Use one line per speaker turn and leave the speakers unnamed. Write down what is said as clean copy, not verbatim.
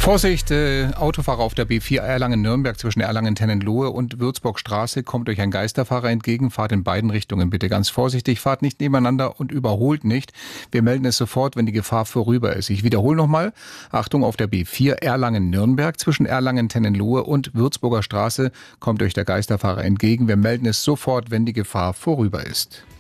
Vorsicht, Autofahrer auf der B4 Erlangen-Nürnberg zwischen Erlangen-Tennenlohe und Würzburgstraße kommt euch ein Geisterfahrer entgegen. Fahrt in beiden Richtungen bitte ganz vorsichtig. Fahrt nicht nebeneinander und überholt nicht. Wir melden es sofort, wenn die Gefahr vorüber ist. Ich wiederhole nochmal. Achtung, auf der B4 Erlangen-Nürnberg zwischen Erlangen-Tennenlohe und Würzburger Straße kommt euch der Geisterfahrer entgegen. Wir melden es sofort, wenn die Gefahr vorüber ist.